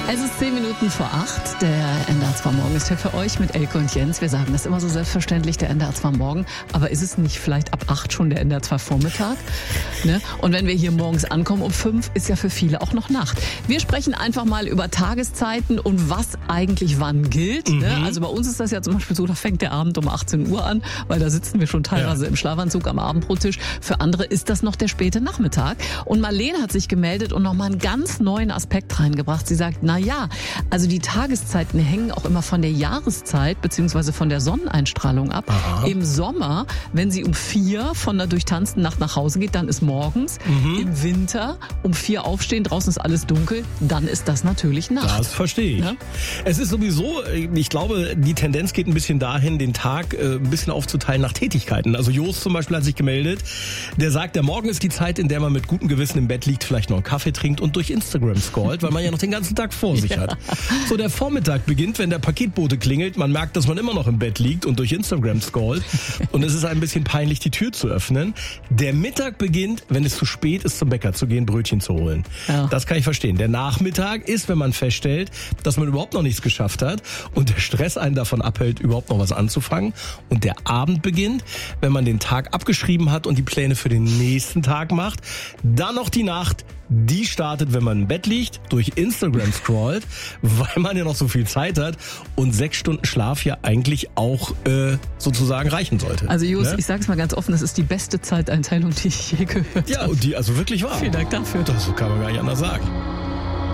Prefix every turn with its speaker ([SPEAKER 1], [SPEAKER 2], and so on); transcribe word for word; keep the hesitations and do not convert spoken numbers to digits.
[SPEAKER 1] Es ist zehn Minuten vor acht. Der N D R zwei Morgen ist hier für euch mit Elke und Jens. Wir sagen das immer so selbstverständlich, der N D R zwei Morgen. Aber ist es nicht vielleicht ab acht schon der N D R zwei Vormittag? Ne? Und wenn wir hier morgens ankommen um fünf, ist ja für viele auch noch Nacht. Wir sprechen einfach mal über Tageszeiten und was eigentlich wann gilt. Mhm. Ne? Also bei uns ist das ja zum Beispiel so, da fängt der Abend um achtzehn Uhr an, weil da sitzen wir schon teilweise ja. im Schlafanzug am Abendbrottisch. Für andere ist das noch der späte Nachmittag. Und Marlene hat sich gemeldet und nochmal einen ganz neuen Aspekt reingebracht. Sie sagt, na ja, also die Tageszeiten hängen auch immer von der Jahreszeit beziehungsweise von der Sonneneinstrahlung ab. Aha. Im Sommer, wenn sie um vier von einer durchtanzten Nacht nach Hause geht, dann ist morgens. Mhm. Im Winter um vier aufstehen, draußen ist alles dunkel, dann ist das natürlich Nacht.
[SPEAKER 2] Das verstehe ich. Ja? Es ist sowieso, ich glaube, die Tendenz geht ein bisschen dahin, den Tag äh, ein bisschen aufzuteilen nach Tätigkeiten. Also Jost zum Beispiel hat sich gemeldet, der sagt, der Morgen ist die Zeit, in der man mit gutem Gewissen im Bett liegt, vielleicht noch einen Kaffee trinkt und durch Instagram scrollt, weil man ja noch den ganzen Tag vor sich ja. hat. So, der Vormittag beginnt, wenn der Paketbote klingelt, man merkt, dass man immer noch im Bett liegt und durch Instagram scrollt und es ist ein bisschen peinlich, die Tür zu öffnen. Der Mittag beginnt, wenn es zu spät ist, zum Bäcker zu gehen, Brötchen zu holen. Ja. Das kann ich verstehen. Der Nachmittag ist, wenn man feststellt, dass man überhaupt noch nichts geschafft hat und der Stress einen davon abhält, überhaupt noch was anzufangen. Und der Abend beginnt, wenn man den Tag abgeschrieben hat und die Pläne für den nächsten Tag macht. Dann noch die Nacht. Die startet, wenn man im Bett liegt, durch Instagram scrollt, weil man ja noch so viel Zeit hat und sechs Stunden Schlaf ja eigentlich auch äh, sozusagen reichen sollte.
[SPEAKER 1] Also Jos,
[SPEAKER 2] ne?
[SPEAKER 1] Ich sag's mal ganz offen, das ist die beste Zeiteinteilung, die ich je gehört habe.
[SPEAKER 2] Ja, und die also wirklich war.
[SPEAKER 1] Vielen Dank dafür.
[SPEAKER 2] Das kann man gar nicht anders sagen.